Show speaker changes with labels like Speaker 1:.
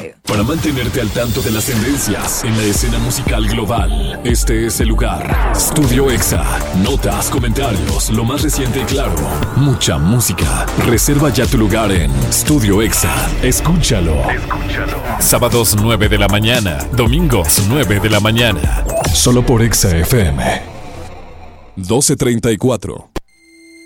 Speaker 1: FM.
Speaker 2: Para mantenerte al tanto de las tendencias en la escena musical global, este es el lugar. Estudio Exa. Notas, comentarios, lo más reciente y claro. Mucha música. Reserva ya tu lugar en Estudio Exa. Escúchalo. Sábados 9 de la mañana. Domingos 9 de la mañana. Solo por Exa FM. 12:34.